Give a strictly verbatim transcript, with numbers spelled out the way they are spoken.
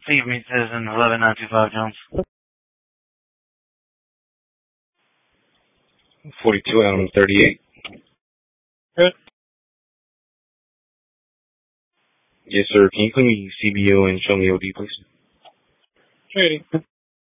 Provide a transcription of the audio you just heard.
Steve meets citizen eleven nine two five Jones. forty-two Adam thirty-eight. Good. Yes, sir. Can you put me C B O and show me O D, please? Trading.